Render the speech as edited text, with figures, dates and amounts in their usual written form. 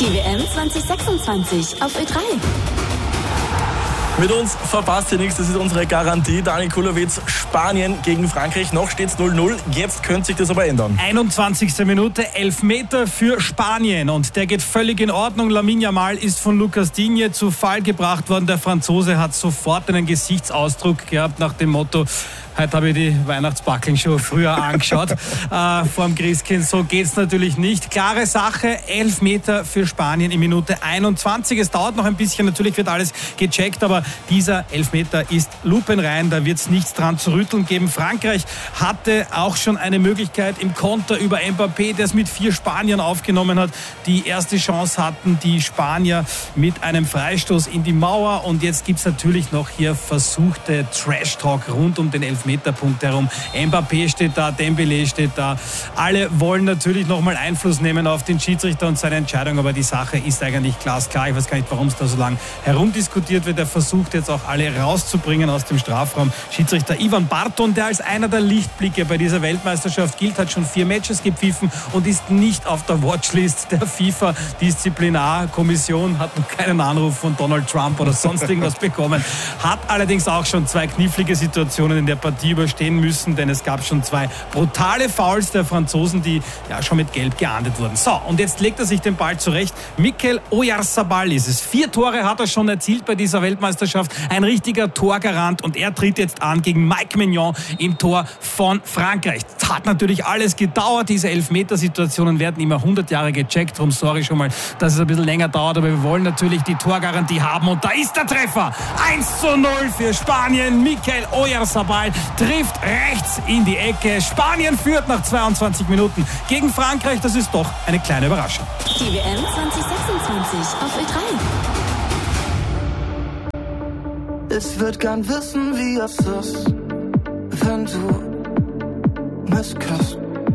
Die WM 2026 auf Ö3. Mit uns verpasst ihr nichts, das ist unsere Garantie. Dani Kulowitz, Spanien gegen Frankreich. Noch steht es 0-0, jetzt könnte sich das aber ändern. 21. Minute, Elfmeter für Spanien und der geht völlig in Ordnung. Lamine Yamal ist von Lucas Digne zu Fall gebracht worden. Der Franzose hat sofort einen Gesichtsausdruck gehabt nach dem Motto: Heute habe ich die Weihnachtsbackeln schon früher angeschaut vorm Christkind. So geht's natürlich nicht. Klare Sache, Elfmeter für Spanien in Minute 21. Es dauert noch ein bisschen, natürlich wird alles gecheckt, aber dieser Elfmeter ist lupenrein. Da wird es nichts dran zu rütteln geben. Frankreich hatte auch schon eine Möglichkeit im Konter über Mbappé, der es mit 4 Spaniern aufgenommen hat. Die erste Chance hatten die Spanier mit einem Freistoß in die Mauer. Und jetzt gibt es natürlich noch hier versuchte Trash-Talk rund um den Elfmeterpunkt herum. Mbappé steht da, Dembélé steht da. Alle wollen natürlich nochmal Einfluss nehmen auf den Schiedsrichter und seine Entscheidung, aber die Sache ist eigentlich glasklar. Ich weiß gar nicht, warum es da so lange herumdiskutiert wird. Er versucht jetzt auch alle rauszubringen aus dem Strafraum. Schiedsrichter Ivan Barton, der als einer der Lichtblicke bei dieser Weltmeisterschaft gilt, hat schon 4 Matches gepfiffen und ist nicht auf der Watchlist der FIFA-Disziplinarkommission, hat noch keinen Anruf von Donald Trump oder sonst irgendwas bekommen, hat allerdings auch schon 2 knifflige Situationen in der Partie überstehen müssen, denn es gab schon 2 brutale Fouls der Franzosen, die ja schon mit Gelb geahndet wurden. So, und jetzt legt er sich den Ball zurecht. Mikel Oyarzabal ist es. 4 Tore hat er schon erzielt bei dieser Weltmeisterschaft. Ein richtiger Torgarant und er tritt jetzt an gegen Mike Maignan im Tor von Frankreich. Das hat natürlich alles gedauert. Diese Elfmetersituationen werden immer 100 Jahre gecheckt. Darum sorry schon mal, dass es ein bisschen länger dauert, aber wir wollen natürlich die Torgarantie haben und da ist der Treffer. 1:0 für Spanien. Mikel Oyarzabal trifft rechts in die Ecke. Spanien führt nach 22 Minuten gegen Frankreich. Das ist doch eine kleine Überraschung. Die WM 2026 auf Ö3. Ich würd gern wissen, wie es ist, wenn du mich küsst.